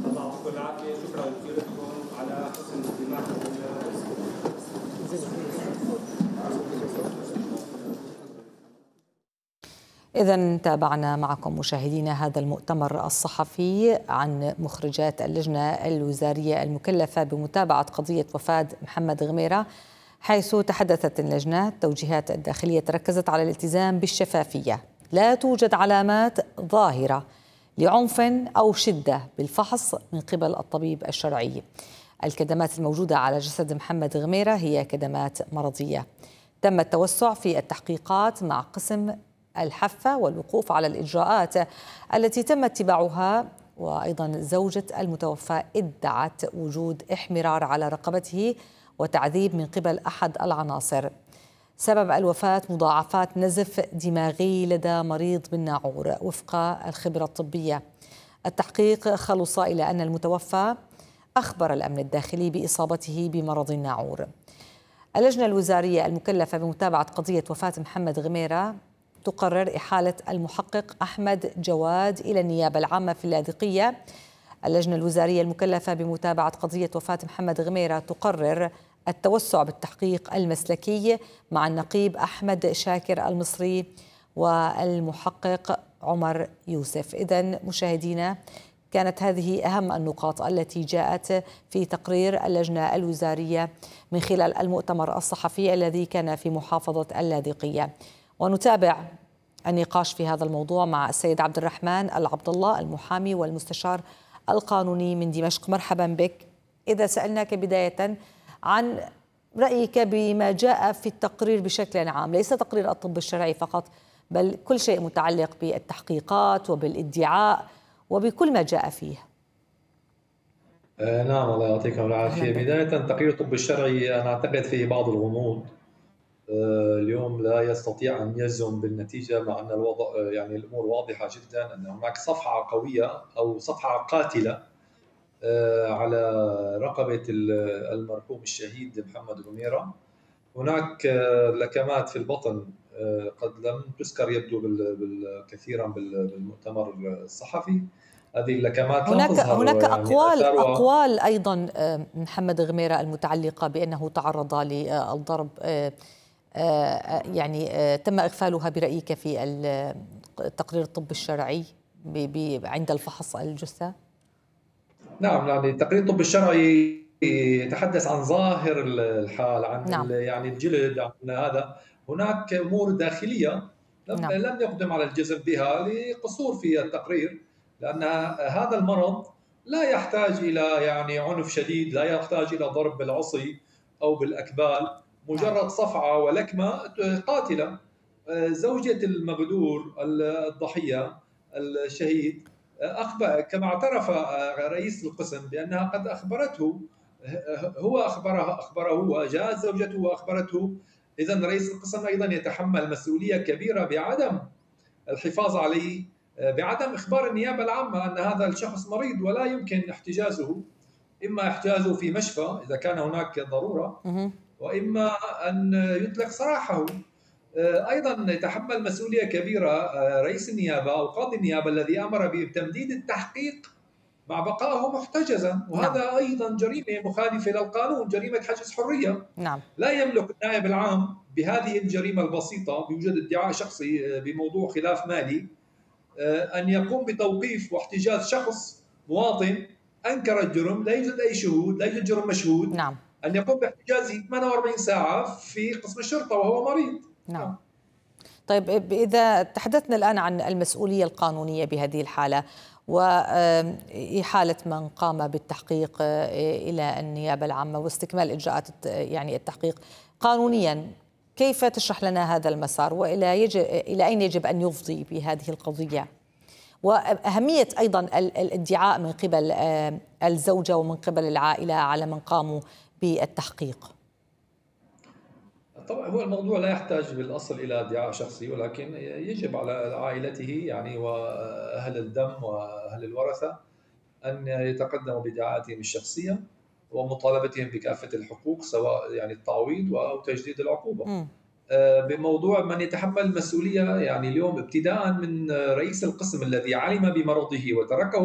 الله يعطيكم العافيه، شكرا كثير لكم على حسن استماعكم. إذن تابعنا معكم مشاهدينا هذا المؤتمر الصحفي عن مخرجات اللجنة الوزارية المكلفة بمتابعة قضية وفاة محمد غميرة، حيث تحدثت اللجنة التوجيهات الداخلية تركزت على الالتزام بالشفافية، لا توجد علامات ظاهرة لعنف أو شدة بالفحص من قبل الطبيب الشرعي. الكدمات الموجودة على جسد محمد غميرة هي كدمات مرضية. تم التوسع في التحقيقات مع قسم الحفة والوقوف على الإجراءات التي تم اتباعها. وأيضا زوجة المتوفى ادعت وجود احمرار على رقبته وتعذيب من قبل أحد العناصر. سبب الوفاة مضاعفات نزف دماغي لدى مريض بالناعور وفق الخبرة الطبية. التحقيق خلص إلى أن المتوفى أخبر الأمن الداخلي بإصابته بمرض الناعور. اللجنة الوزارية المكلفة بمتابعة قضية وفاة محمد غميرة تقرر إحالة المحقق أحمد جواد إلى النيابة العامة في اللاذقية. اللجنة الوزارية المكلفة بمتابعة قضية وفاة محمد غميرة تقرر التوسع بالتحقيق المسلكي مع النقيب أحمد شاكر المصري والمحقق عمر يوسف. إذن مشاهدينا، كانت هذه أهم النقاط التي جاءت في تقرير اللجنة الوزارية من خلال المؤتمر الصحفي الذي كان في محافظة اللاذقية. ونتابع النقاش في هذا الموضوع مع السيد عبد الرحمن العبد الله، المحامي والمستشار القانوني من دمشق. مرحبا بك. إذا سألناك بداية عن رأيك بما جاء في التقرير بشكل عام، ليس تقرير الطب الشرعي فقط بل كل شيء متعلق بالتحقيقات وبالادعاء وبكل ما جاء فيه. نعم، الله يعطيكم العافية. بداية تقرير الطب الشرعي أنا أعتقد فيه بعض الغموض. اليوم لا يستطيع أن يجزم بالنتيجة، مع أن الوضع يعني الأمور واضحة جدا، أن هناك صفحة قوية أو صفحة قاتلة على رقبة المرحوم الشهيد محمد غميرة. هناك لكمات في البطن قد لم تذكر يبدو كثيرا بالمؤتمر الصحفي. هذه اللكمات لم تظهر. هناك يعني أقوال أيضا محمد غميرة المتعلقة بأنه تعرض للضرب، يعني تم إغفالها برأيك في تقرير الطب الشرعي عند الفحص الجثة؟ نعم، يعني تقرير الطب الشرعي يتحدث عن ظاهر الحال، عن نعم. يعني الجلد، عن هذا. هناك أمور داخلية نعم. لم يقدم على الجزم بها لقصور في التقرير، لأن هذا المرض لا يحتاج إلى يعني عنف شديد، لا يحتاج إلى ضرب بالعصي أو بالأكبال، مجرد صفعة ولكمة قاتلة. زوجة المغدور الضحية الشهيد أخبر، كما اعترف رئيس القسم بأنها قد أخبرته، هو أخبره وجاءت زوجته وأخبرته. إذن رئيس القسم أيضا يتحمل مسؤولية كبيرة بعدم الحفاظ عليه، بعدم إخبار النيابة العامة أن هذا الشخص مريض ولا يمكن احتجازه، إما احتجازه في مشفى إذا كان هناك ضرورة، وإما أن يطلق سراحه. أيضا يتحمل مسؤولية كبيرة رئيس النيابة أو قاضي النيابة الذي أمر بتمديد التحقيق مع بقائه محتجزا، وهذا نعم. أيضا جريمة مخالفة للقانون، جريمة حجز حرية. نعم. لا يملك النائب العام بهذه الجريمة البسيطة بوجود ادعاء شخصي بموضوع خلاف مالي أن يقوم بتوقيف واحتجاز شخص مواطن أنكر الجرم، لا يوجد أي شهود، لا يوجد جرم مشهود. نعم. أن يقوم باحتجازه 48 ساعة في قسم الشرطة وهو مريض. نعم. طيب، إذا تحدثنا الآن عن المسؤولية القانونية بهذه الحالة وإحالة من قام بالتحقيق إلى النيابة العامة واستكمال إجراءات يعني التحقيق قانونيا، كيف تشرح لنا هذا المسار وإلى إلى أين يجب أن يفضي بهذه القضية، وأهمية أيضا الادعاء من قبل الزوجة ومن قبل العائلة على من قاموا بالتحقيق؟ طبعا هو الموضوع لا يحتاج بالأصل إلى ادعاء شخصي، ولكن يجب على عائلته يعني وأهل الدم وأهل الورثة أن يتقدموا بدعاءاتهم الشخصية ومطالبتهم بكافة الحقوق، سواء يعني التعويض أو تجديد العقوبة. بموضوع من يتحمل المسؤولية، يعني اليوم ابتداء من رئيس القسم الذي علم بمرضه وتركه